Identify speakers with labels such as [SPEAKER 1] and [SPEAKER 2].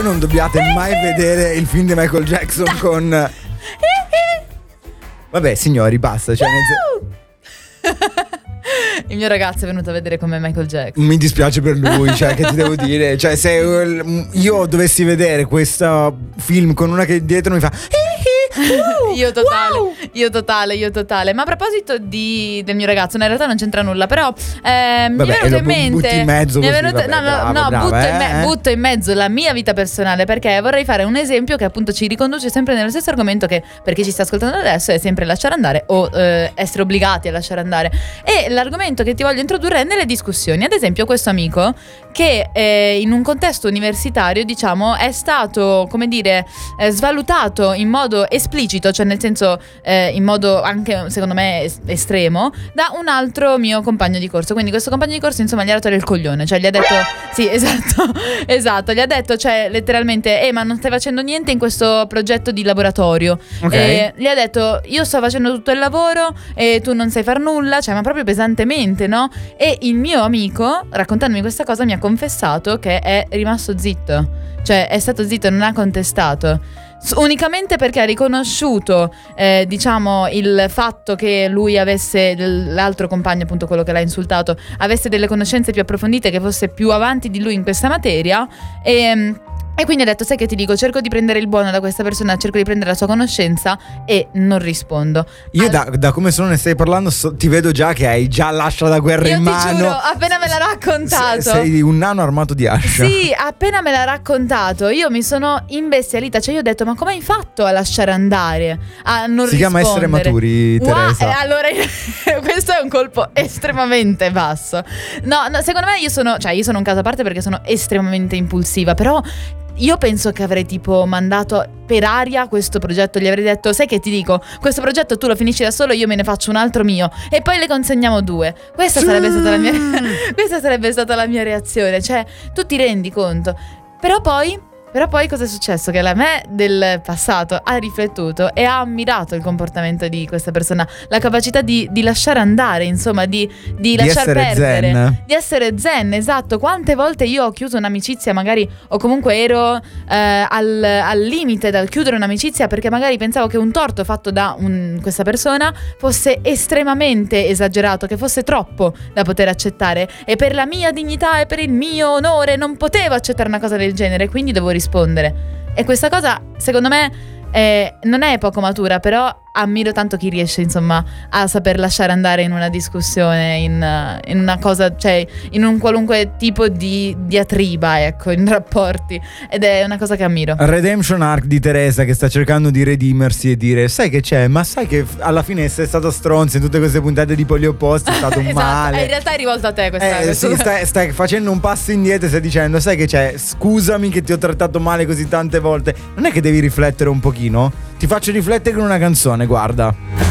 [SPEAKER 1] Non dobbiate mai vedere il film di Michael Jackson con... Vabbè signori, basta, cioè
[SPEAKER 2] Il mio ragazzo è venuto a vedere come Michael Jackson.
[SPEAKER 1] mi dispiace per lui, cioè che ti devo dire, cioè se io dovessi vedere questo film con una che dietro mi fa
[SPEAKER 2] Io totale. Ma a proposito del mio ragazzo, in realtà non c'entra nulla, però mi è venuto in mente.
[SPEAKER 1] Butti in mezzo
[SPEAKER 2] mi è
[SPEAKER 1] così,
[SPEAKER 2] venuto,
[SPEAKER 1] brava,
[SPEAKER 2] butto in mezzo la mia vita personale, perché vorrei fare un esempio che appunto ci riconduce sempre nello stesso argomento, che per chi ci sta ascoltando adesso è sempre lasciare andare o essere obbligati a lasciare andare. E l'argomento che ti voglio introdurre è nelle discussioni. Ad esempio, questo amico che in un contesto universitario, diciamo, è stato, come dire, svalutato in modo esplicito, cioè nel senso in modo anche secondo me estremo, da un altro mio compagno di corso. Quindi questo compagno di corso insomma gli ha dato del coglione, cioè gli ha detto sì, esatto, gli ha detto, cioè letteralmente ma non stai facendo niente in questo progetto di laboratorio,
[SPEAKER 1] Ok.
[SPEAKER 2] gli ha detto io sto facendo tutto il lavoro e tu non sai far nulla, cioè ma proprio pesantemente, no? E il mio amico, raccontandomi questa cosa, mi ha confessato che è rimasto zitto, cioè è stato zitto, non ha contestato, unicamente perché ha riconosciuto diciamo il fatto che lui avesse, l'altro compagno, appunto quello che l'ha insultato, avesse delle conoscenze più approfondite, che fosse più avanti di lui in questa materia, e quindi ha detto, sai che ti dico, cerco di prendere il buono da questa persona, cerco di prendere la sua conoscenza e non rispondo.
[SPEAKER 1] Io da come sono ne stai parlando ti vedo già che hai già l'ascia da guerra in mano.
[SPEAKER 2] Io ti giuro, appena me l'ha raccontato,
[SPEAKER 1] sei un nano armato di ascia.
[SPEAKER 2] sì, appena me l'ha raccontato io mi sono imbestialita, cioè io ho detto ma come hai fatto a lasciare andare, a non
[SPEAKER 1] Si
[SPEAKER 2] rispondere?
[SPEAKER 1] chiama essere maturi, Teresa.
[SPEAKER 2] Allora questo è un colpo estremamente basso. No, secondo me io sono un caso a parte, perché sono estremamente impulsiva, però io penso che avrei tipo mandato per aria questo progetto, gli avrei detto, sai che ti dico, questo progetto tu lo finisci da solo, io me ne faccio un altro mio e poi le consegniamo 2. Questa sarebbe stata la mia reazione, cioè tu ti rendi conto. Però poi cosa è successo? Che la me del passato ha riflettuto e ha ammirato il comportamento di questa persona, la capacità di lasciare andare, insomma, di lasciar perdere,
[SPEAKER 1] zen.
[SPEAKER 2] di essere zen, esatto. Quante volte io ho chiuso un'amicizia, magari, o comunque ero al limite dal chiudere un'amicizia, perché magari pensavo che un torto fatto da questa persona fosse estremamente esagerato, che fosse troppo da poter accettare, e per la mia dignità e per il mio onore non potevo accettare una cosa del genere, quindi devo rispondere. E questa cosa secondo me non è poco matura, però ammiro tanto chi riesce insomma a saper lasciare andare in una discussione, in una cosa, cioè in un qualunque tipo di diatriba, ecco, in rapporti, ed è una cosa che ammiro.
[SPEAKER 1] Redemption arc di Teresa, che sta cercando di redimersi e dire, sai che c'è, ma sai che alla fine sei stato stronzo in tutte queste puntate di Poli Opposti, è stato un
[SPEAKER 2] Esatto,
[SPEAKER 1] male.
[SPEAKER 2] in realtà è rivolto a te questa
[SPEAKER 1] sì, stai facendo un passo indietro e stai dicendo, sai che c'è, scusami che ti ho trattato male così tante volte. Non è che devi riflettere un pochino? Ti faccio riflettere con una canzone, guarda.